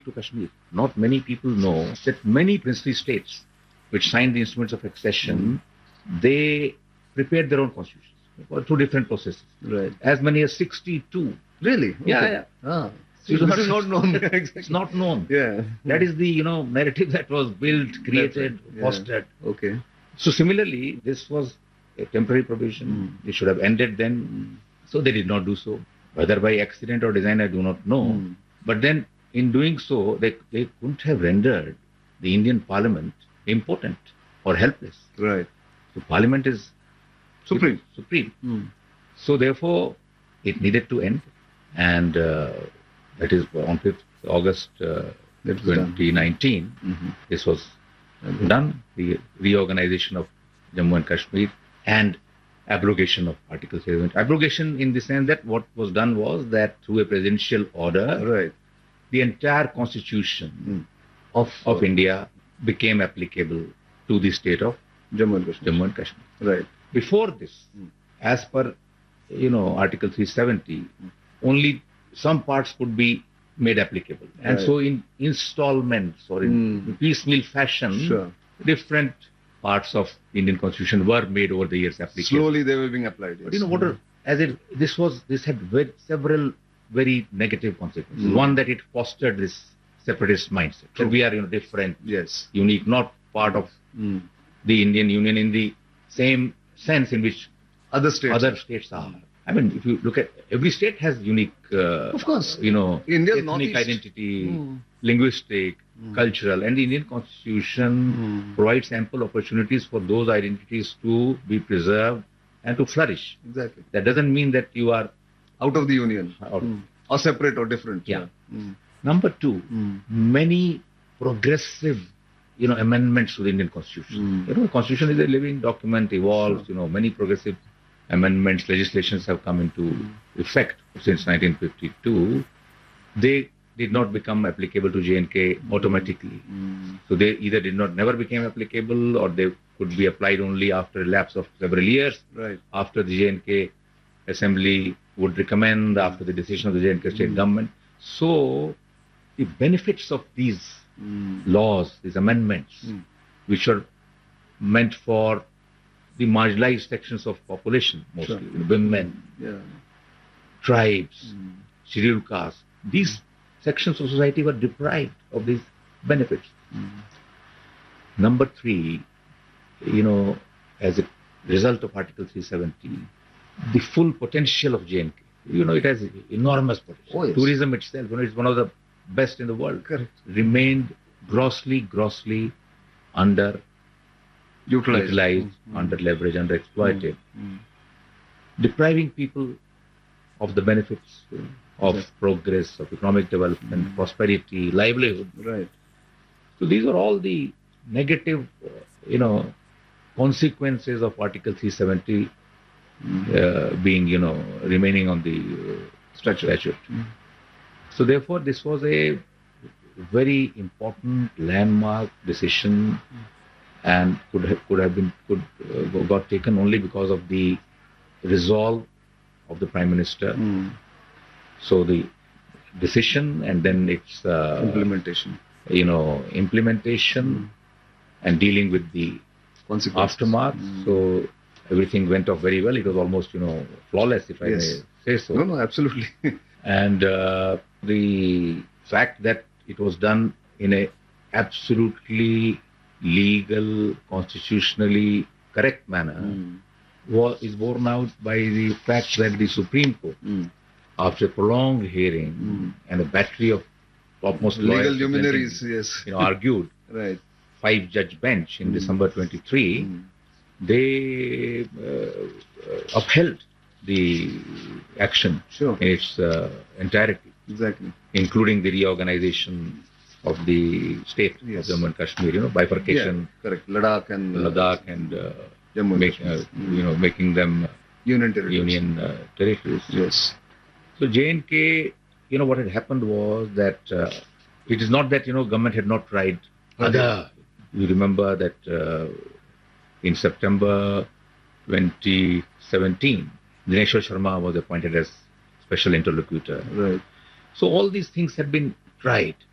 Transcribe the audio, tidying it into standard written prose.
to Kashmir. Not many people know that many princely states which signed the instruments of accession, they prepared their own constitutions through different processes. Right. As many as 62. Really? Yeah, Okay. yeah. Ah. So This is not known. It's not known. Yeah. That is the narrative that was built, created, That's right. Yeah. fostered. Okay. So similarly, this was a temporary provision. It should have ended then. So they did not do so. Whether by accident or design, I do not know. But then in doing so, they couldn't have rendered the Indian Parliament impotent or helpless. Right. So Parliament is Supreme. supreme. So therefore, it needed to end. And that is on 5th August 2019. This was done. The reorganization of Jammu and Kashmir and abrogation of Article 7. Abrogation in the sense that what was done was that through a presidential order, Right. the entire constitution of India became applicable to the state of Jammu and Kashmir. Jammu and Kashmir. Right. Before this, as per Article 370, only some parts could be made applicable, and Right. so in installments or in piecemeal fashion, Sure. different parts of the Indian Constitution were made over the years applicable. Slowly they were being applied. But Yes. this had several very negative consequences. One, that it fostered this separatist mindset that we are different, Yes. unique, not part of the Indian Union in the same sense in which Other states. other states are. I mean, if you look at every state has unique, Of course. India's ethnic northeast. identity, linguistic, cultural, and the Indian Constitution provides ample opportunities for those identities to be preserved and to flourish. Exactly. That doesn't mean that you are Out of the union. out. Or separate or different. Yeah. Number two, many progressive, amendments to the Indian Constitution. The Constitution is a living document, evolves. Many progressive amendments, legislations have come into effect since 1952. They did not become applicable to J&K automatically. So they either never became applicable, or they could be applied only after a lapse of several years. Right. After the J&K Assembly would recommend, after the decision of the J&K state government. So the benefits of these laws, these amendments, which are meant for the marginalized sections of population, mostly women, tribes, scheduled castes, these sections of society were deprived of these benefits. Number three, as a result of Article 370, the full potential of J&K, it has enormous potential. Oh, yes. Tourism itself, it's one of the best in the world, Correct. remained grossly under utilized, under leveraged, under exploited, depriving people of the benefits of progress, of economic development, prosperity, livelihood. Right. So these are all the negative, consequences of Article 370 being, remaining on the statute. So therefore, this was a very important landmark decision, and got taken only because of the resolve of the Prime Minister. So the decision and then its Implementation. implementation and dealing with the Consequences. aftermath. So everything went off very well. It was almost flawless, if I may say so. No, absolutely. And the fact that it was done in a absolutely legal, constitutionally correct manner is borne out by the fact that the Supreme Court, after a prolonged hearing and a battery of topmost Legal lawyers luminaries, yes. argued, Right. 5-judge bench in December 23, they upheld the action Sure. in its entirety, Exactly. including the reorganization of the state Yes. of Jammu and Kashmir, bifurcation, Correct. Ladakh and Ladakh, and Jammu and Kashmir. making them Union territories. union territories. Yes. So J&K, what had happened was that it is not that government had not tried other. You remember that in September 2017, Dineshwar Sharma was appointed as special interlocutor. Right. So all these things had been tried.